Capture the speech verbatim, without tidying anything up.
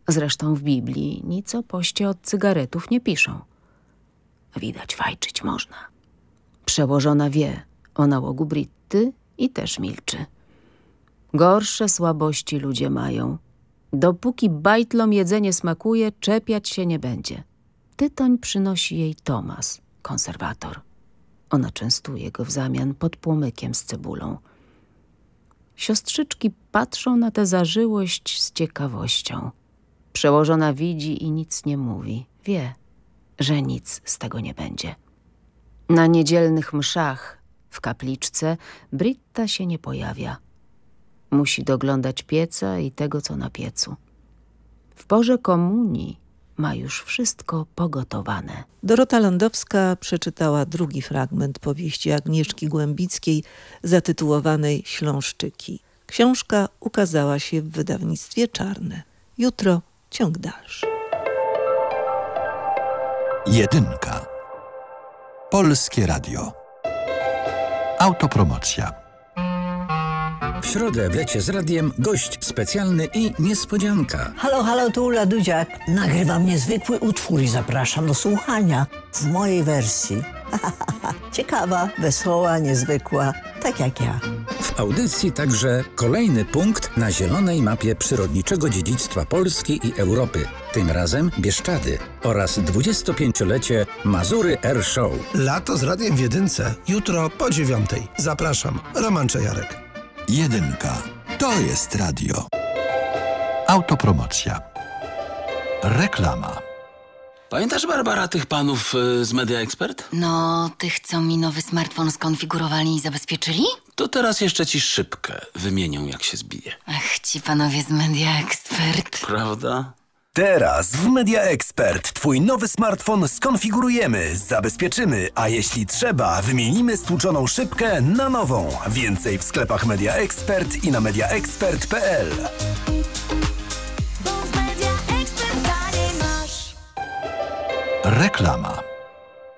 Zresztą w Biblii nic o poście od cygaretów nie piszą. Widać, fajczyć można. Przełożona wie o nałogu Britty i też milczy. Gorsze słabości ludzie mają. Dopóki bajtlom jedzenie smakuje, czepiać się nie będzie. Tytoń przynosi jej Tomas, konserwator. Ona częstuje go w zamian podpłomykiem z cebulą. Siostrzyczki patrzą na tę zażyłość z ciekawością. Przełożona widzi i nic nie mówi. Wie, że nic z tego nie będzie. Na niedzielnych mszach w kapliczce Britta się nie pojawia. Musi doglądać pieca i tego, co na piecu. W porze komunii ma już wszystko pogotowane. Dorota Landowska przeczytała drugi fragment powieści Agnieszki Głębickiej zatytułowanej Śląszczyki. Książka ukazała się w wydawnictwie Czarne. Jutro ciąg dalszy. Jedynka. Polskie Radio. Autopromocja. W środę w Lecie z Radiem gość specjalny i niespodzianka. Halo, halo, tu Ula Dudziak. Nagrywam niezwykły utwór i zapraszam do słuchania w mojej wersji. Ciekawa, wesoła, niezwykła, tak jak ja. W audycji także kolejny punkt na zielonej mapie przyrodniczego dziedzictwa Polski i Europy. Tym razem Bieszczady oraz dwudziestopięciolecie Mazury Air Show. Lato z Radiem w Jedynce. Jutro po dziewiątej. Zapraszam. Roman Czajarek. Jedynka. To jest radio. Autopromocja. Reklama. Pamiętasz, Barbara, tych panów y, z Media Expert? No, tych, co mi nowy smartfon skonfigurowali i zabezpieczyli? To teraz jeszcze ci szybkę wymienią, jak się zbije. Ach, ci panowie z Media Expert. Prawda? Teraz w Media Expert twój nowy smartfon skonfigurujemy, zabezpieczymy, a jeśli trzeba, wymienimy stłuczoną szybkę na nową. Więcej w sklepach Media Expert i na media expert kropka p l. Reklama.